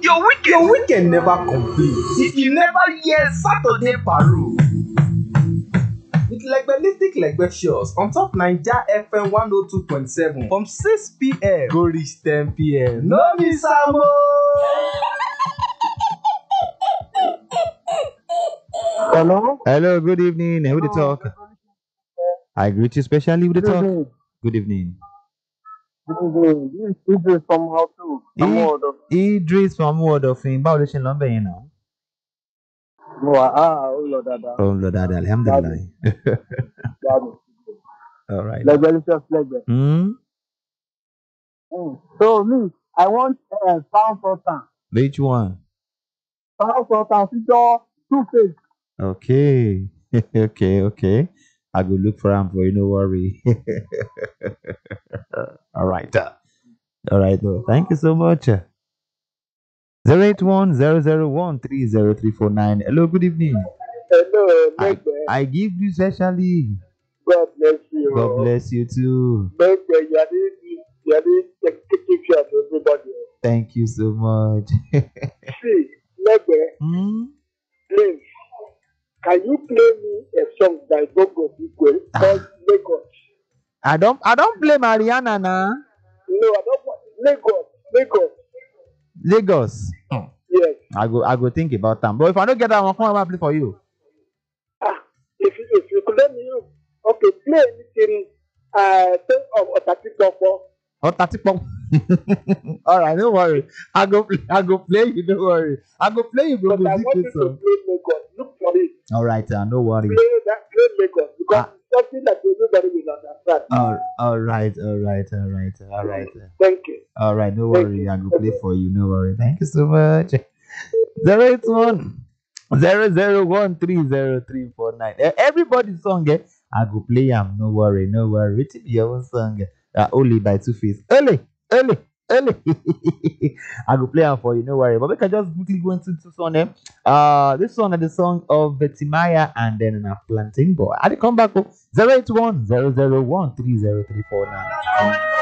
Your weekend never complete if you never hear Saturday Parole with Legbelistic Legbe shows on top Naija FM 102.7 from 6 p.m. go reach 10 p.m. No miss am o. Hello? Hello, good evening. Who dey talk? I greet you specially with the Good talk. evening. Good evening. Good evening. This is Idris from how to. Idris from Wodofin. Báwo ló ṣe ń lọ bẹ́ẹ̀ yẹn náà? Ó lọ dáadáa. Oh, Lord, alhamdulillah. Gbádùn. All right. Delicious lẹ́gbẹ̀ẹ́. So me, I want pound sultan. Which one? Pound sultan feature Two-Face. Okay. okay. I go look for him for you, no worry. All right. All right, though. Thank you so much. 081-001-30349. Hello, good evening. Hello, I, lẹ́gbẹ̀ẹ́. I give you specially. God bless you. God bless you too. Lẹ́gbẹ̀ẹ́, you are the take care of everybody. Thank you so much. See, lẹ́gbẹ̀ẹ́, please, can you play me a song by Bongo Igwe called Lagos? I don't play Mariana now. No, I don't want Lagos. Lagos. Yes. I go think about them. But if I don't get that one, come on, play for you. If you could let me, okay, play anything. Think of Otatipo. Oh, 30 pop. All right, don't worry. I go play you. Don't worry. I go play you. But I want you to play Lagos. Look for it. All right, no worry. Play Lagos because it's something that everybody will understand. All right. Thank you. All right, no Thank worry. you. I go play for you. No worry. Thank you so much. 081-001-30349. Everybody's song, I go play am. No worry. It be your own song. Only by Two-Face. Early. I go play am for you. No worry. But we can just quickly go into two song. This one is the song of Betimaya and then a Plantain Boy. I come back. 081-001-30349.